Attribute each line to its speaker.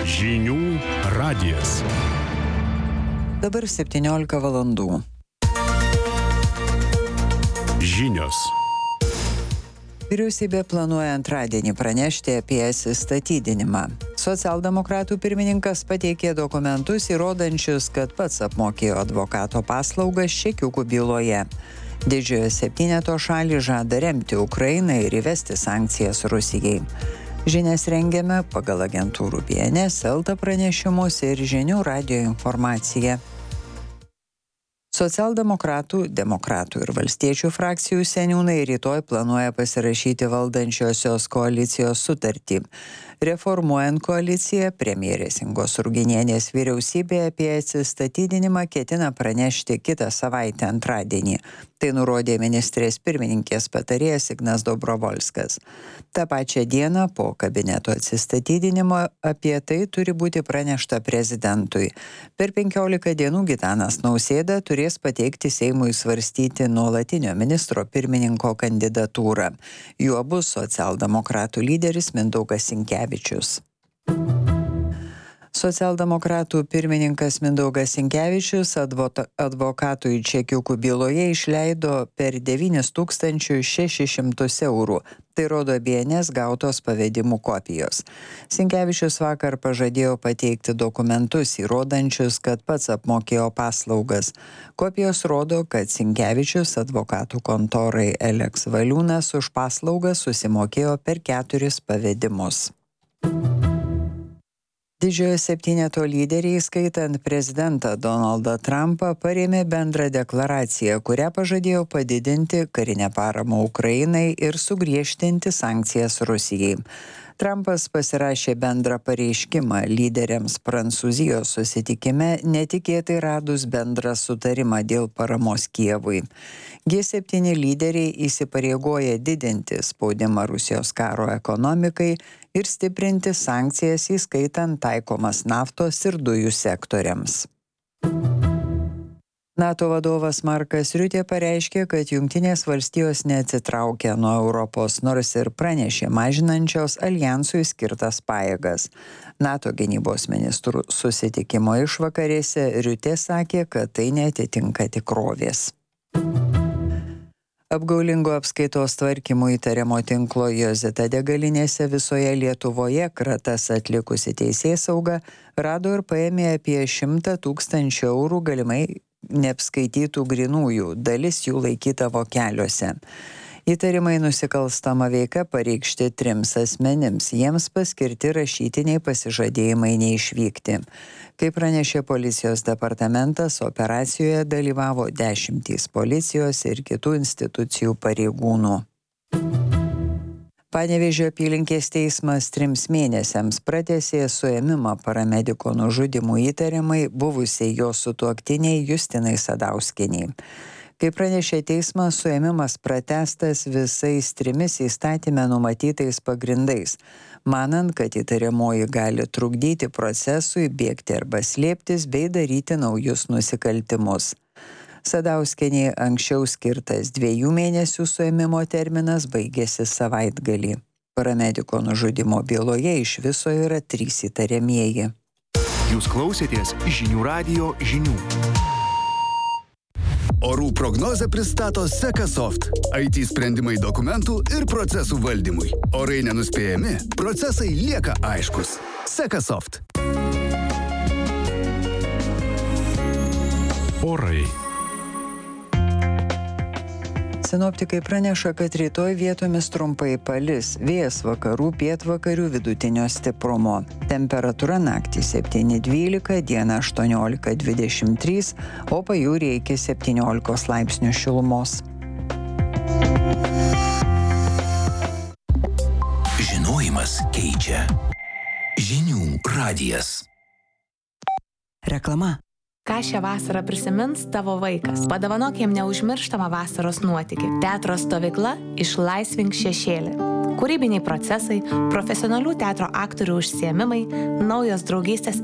Speaker 1: Žinių radijas.
Speaker 2: Dabar 17 valandų.
Speaker 1: Žinios.
Speaker 2: Vyriausybė planuoja antradienį pranešti apie atsistatydinimą. Socialdemokratų pirmininkas pateikė dokumentus įrodančius, kad pats apmokėjo advokato paslaugas čekiukų byloje. Didžiojo septyneto šalys žada remti Ukrainą ir įvesti sankcijas Rusijai. Žinias rengiame pagal agentūrų BNS, Elta pranešimus ir Žinių radijo informaciją. Socialdemokratų, demokratų ir valstiečių frakcijų seniūnai rytoj planuoja pasirašyti valdančiosios koalicijos sutartį. Reformuojant koaliciją, premjerės Ingos Ruginienės vyriausybė apie atsistatydinimą ketina pranešti kitą savaitę antradienį. Tai nurodė ministrės pirmininkės patarėjas Ignas Dobrovolskas. Ta pačia diena po kabineto atsistatydinimo apie tai turi būti pranešta prezidentui. Per 15 dienų Gitanas Nausėda turės pateikti Seimui svarstyti nuolatinio ministro pirmininko kandidatūrą. Juo bus socialdemokratų lyderis Mindaugas Sinkevičius. Socialdemokratų pirmininkas Mindaugas Sinkevičius advokatui čekiukų byloje išleido per 9600 eurų. Tai rodo BNS gautos pavedimų kopijos. Sinkevičius vakar pažadėjo pateikti dokumentus įrodančius, kad pats apmokėjo paslaugas. Kopijos rodo, kad Sinkevičius advokatų kontorai Eleks Valiūnas už paslaugas susimokėjo per 4 pavedimus. Didžiojo septyneto lyderiai, skaitant prezidentą Donaldą Trumpą, parėmė bendrą deklaraciją, kurią pažadėjo padidinti karinę paramą Ukrainai ir sugriežtinti sankcijas Rusijai. Trumpas pasirašė bendrą pareiškimą lyderiams Prancūzijos susitikime, netikėtai radus bendrą sutarimą dėl paramos Kijevui. G7 lyderiai įsipareigoja didinti spaudimą Rusijos karo ekonomikai ir stiprinti sankcijas, įskaitant taikomas naftos ir dujų sektoriams. NATO vadovas Markas Riutė pareiškė, kad Jungtinės valstijos neatsitraukia nuo Europos, nors ir pranešė mažinančios aljansui skirtas pajėgas. NATO gynybos ministrų susitikimo išvakarėse Riutė sakė, kad tai neatitinka tikrovės. Apgaulingo apskaitos tvarkymų įtariamo tinklo Jozita degalinėse visoje Lietuvoje kratas atlikusi teisėsauga rado ir paėmė apie 100 000 eurų galimai neapskaitytų grynųjų, dalis jų laikyta vokeliuose. Įtarimai nusikalstama veika pareikšti 3 asmenims, jiems paskirti rašytiniai pasižadėjimai neišvykti. Kaip pranešė policijos departamentas, operacijoje dalyvavo 10 policijos ir kitų institucijų pareigūnų. Panevėžio apylinkės teismas 3 mėnesiams pratęsė suėmimą paramediko nužudymų įtariamai buvusiai jo sutuoktiniai Justinai Sadauskienei. Kaip pranešė teismas, suėmimas pratęstas visais 3 įstatyme numatytais pagrindais, manant, kad įtariamoji gali trukdyti procesui, bėgti arba slėptis bei daryti naujus nusikaltimus. Sadauskienei anksčiau skirtas 2 mėnesių suėmimo terminas baigėsi savaitgalį. Paramediko nužudimo byloje iš viso yra 3 įtariamieji.
Speaker 1: Jūs klausėtės Žinių radijo žinių.
Speaker 3: Orų prognozę pristato Sekasoft. IT sprendimai dokumentų ir procesų valdymui. Orai nenuspėjami, procesai lieka aiškus. Sekasoft.
Speaker 1: Orai.
Speaker 2: Sinoptikai praneša, kad rytoj vietomis trumpai palis, vėjas vakarų pietvakarių vidutinio stiprumo. Temperatūra naktį 7-12, dieną 18-23, o pajūryje iki 17 laipsnių šilumos.
Speaker 4: Žinojimas keičia. Žinių radijas.
Speaker 5: Reklama.
Speaker 6: Ką šią vasarą prisimins tavo vaikas? Padovanok jam neužmirštamą vasaros nuotykį. Teatro stovykla Išlaisvink šešėlį. Kūrybiniai procesai, profesionalių teatro aktorių užsiėmimai, naujos draugystės